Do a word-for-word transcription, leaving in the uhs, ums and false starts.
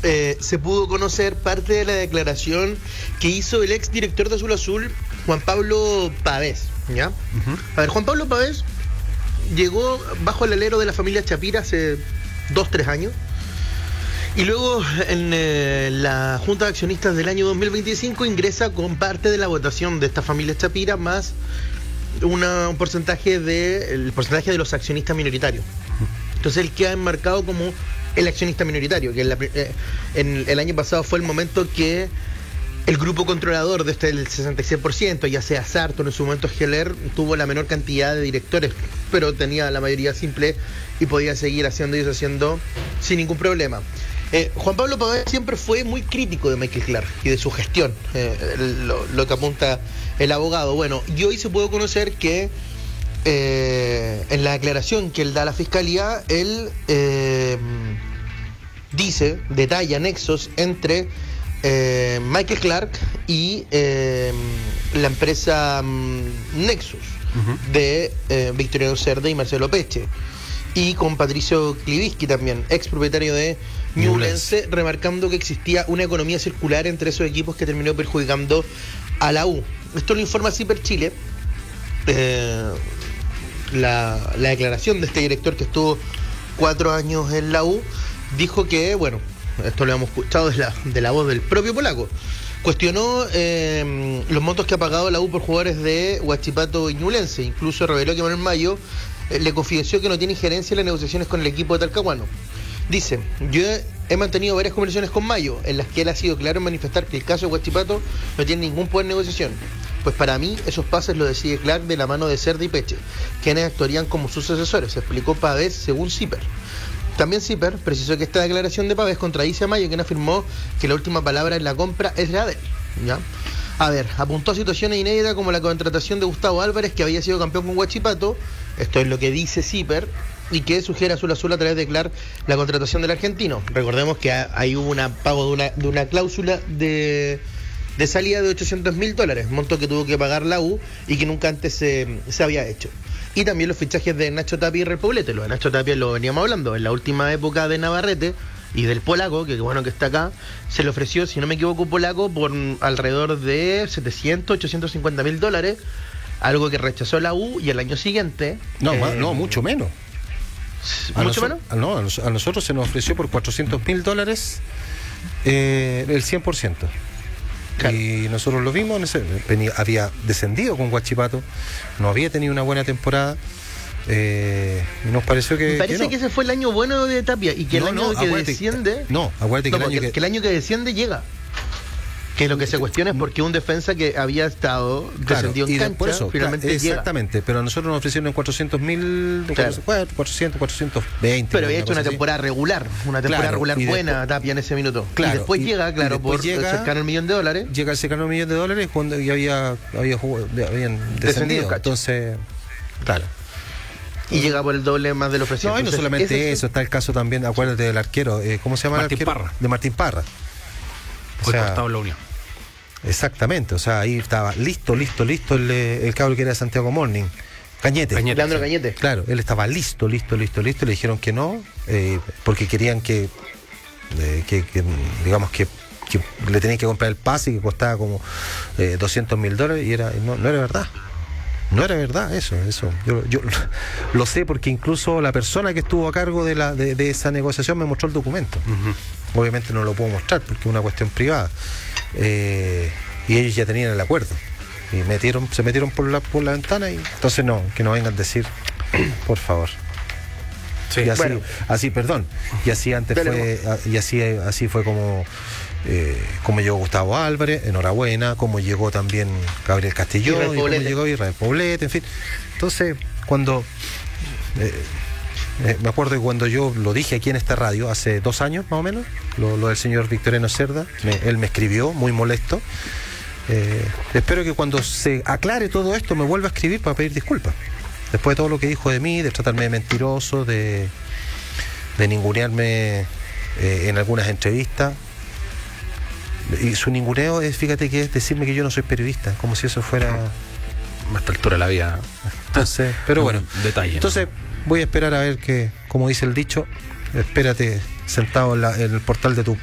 eh, se pudo conocer parte de la declaración que hizo el ex director de Azul Azul, Juan Pablo Pavés, ¿ya? Uh-huh. A ver, Juan Pablo Pavés llegó bajo el alero de la familia Chapira hace dos, tres años. Y luego en eh, la Junta de Accionistas del año dos mil veinticinco ingresa con parte de la votación de esta familia Chapira más una, un porcentaje de el porcentaje de los accionistas minoritarios. Entonces él queda enmarcado como el accionista minoritario, que en, la, eh, en el año pasado fue el momento que el grupo controlador de este del sesenta y seis por ciento, ya sea Sartor, en su momento Heller, tuvo la menor cantidad de directores, pero tenía la mayoría simple y podía seguir haciendo y deshaciendo sin ningún problema. Eh, Juan Pablo Pavés siempre fue muy crítico de Michael Clark y de su gestión, eh, lo, lo que apunta el abogado. Bueno, y hoy se pudo conocer que eh, en la declaración que él da a la fiscalía, él eh, dice, detalla nexos entre eh, Michael Clark y eh, la empresa um, Nexus uh-huh. de eh, Victoriano Cerda y Marcelo Peche, y con Patricio Kliviski también, ex propietario de Ñublense, remarcando que existía una economía circular entre esos equipos que terminó perjudicando a la U. Esto lo informa Ciper Chile. Eh, la, la declaración de este director que estuvo cuatro años en la U dijo que, bueno, esto lo hemos escuchado de la, de la voz del propio polaco, cuestionó eh, los montos que ha pagado la U por jugadores de Huachipato y Ñublense. Incluso reveló que Manuel Mayo eh, le confidenció que no tiene injerencia en las negociaciones con el equipo de Talcahuano. Dice, yo he mantenido varias conversaciones con Mayo, en las que él ha sido claro en manifestar que el caso de Huachipato no tiene ningún poder de negociación. Pues para mí, esos pases lo decide Clark de la mano de Cerda y Peche, quienes actuarían como sus asesores, explicó Pavés según Ciper. También Ciper precisó que esta declaración de Pavés contradice a Mayo, quien afirmó que la última palabra en la compra es la de él, ¿ya? A ver, apuntó a situaciones inéditas como la contratación de Gustavo Álvarez, que había sido campeón con Huachipato, esto es lo que dice Ciper, y que sugiere a Azul Azul a través de Clark la contratación del argentino. Recordemos que ahí hubo un pago de una, de una cláusula de, de salida de ochocientos mil dólares, monto que tuvo que pagar la U y que nunca antes se, se había hecho. Y también los fichajes de Nacho Tapia y Repoblete. Lo de Nacho Tapia lo veníamos hablando en la última época de Navarrete y del polaco, que bueno que está acá, se le ofreció, si no me equivoco, polaco por alrededor de setecientos, ochocientos cincuenta mil dólares, algo que rechazó la U, y el año siguiente... No, eh, más, no, mucho menos. ¿Mucho a menos? Noso- no, a, nos- a nosotros se nos ofreció por cuatrocientos mil dólares eh, el cien por ciento. Claro. Y nosotros lo vimos, en ese, venía, había descendido con Huachipato, no había tenido una buena temporada, eh, y nos pareció que... Me parece que, no. que ese fue el año bueno de Tapia y que No, el año no, que acuérdate, desciende... No, acuérdate que, no, el año que, que, que el año que desciende llega. Que lo que se cuestiona es porque un defensa que había estado claro, descendido en y cancha, por eso, finalmente claro, llega. exactamente, pero a nosotros nos ofrecieron en cuatrocientos mil, Claro. cuatrocientos, cuatrocientos veinte. Pero había una hecho una cosa temporada regular, una temporada Claro, regular y buena después- Tapia en ese minuto. Claro, y después y- llega, y claro, después por llega- cercano al millón de dólares. así. Llega el cercano millón de dólares cuando ya había, había jugado- habían Descendido, descendido. cacho. Entonces, claro. Y llega por el doble más de lo ofrecido. No, y no Entonces, solamente ese- eso, está el caso también, acuérdate del arquero, eh, ¿cómo se llama Martín el arquero? Parra. De Martín Parra. O Fue sea, cortado en la Unión. exactamente, o sea, ahí estaba listo, listo, listo el, el cabro que era de Santiago Morning, Cañete. Cañete. Leandro Cañete. Claro, él estaba listo, listo, listo, listo, le dijeron que no, eh, porque querían que, eh, que, que, digamos que, que le tenían que comprar el pase, que costaba como eh, doscientos mil dólares, y era no, no era verdad. No era verdad eso, eso. Yo, yo lo sé porque incluso la persona que estuvo a cargo de, la, de, de esa negociación me mostró el documento. Uh-huh. Obviamente no lo puedo mostrar porque es una cuestión privada. Eh, y ellos ya tenían el acuerdo. Y metieron, se metieron por la, por la ventana y entonces no, que no vengan a decir, por favor. Sí. Y así, Bueno. así, perdón. Y así antes Dale, fue, y así, así fue como, eh, como llegó Gustavo Álvarez, enhorabuena, como llegó también Gabriel Castellón, Israel y como Poblete. llegó Israel Poblete, en fin. Entonces, cuando eh, eh, me acuerdo que cuando yo lo dije aquí en esta radio, hace dos años más o menos, lo, lo del señor Victoriano Cerda, me- él me escribió muy molesto. Eh, espero que cuando se aclare todo esto me vuelva a escribir para pedir disculpas. Después de todo lo que dijo de mí, de tratarme de mentiroso, de, de ningunearme eh, en algunas entrevistas. Y su ninguneo es, fíjate que es decirme que yo no soy periodista, como si eso fuera... A esta altura de la vida. Entonces, pero bueno, Un detalle. entonces voy a esperar a ver que, como dice el dicho, espérate sentado en, la- en el portal de tu